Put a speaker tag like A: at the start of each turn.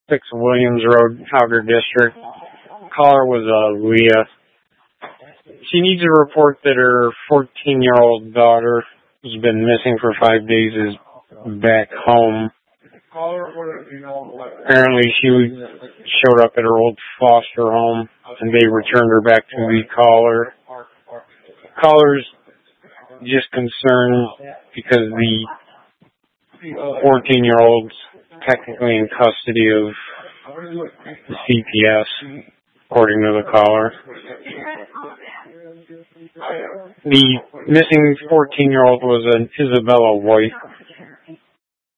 A: 6 Williams Road, Auger District. Caller was Leah. She needs to report that her 14-year-old daughter has been missing for 5 days, is back home. Apparently she showed up at her old foster home, and they returned her back to the caller. Caller's just concerned because the 14-year-old's technically in custody of the CPS, according to the caller. The missing 14-year-old was an Isabella White.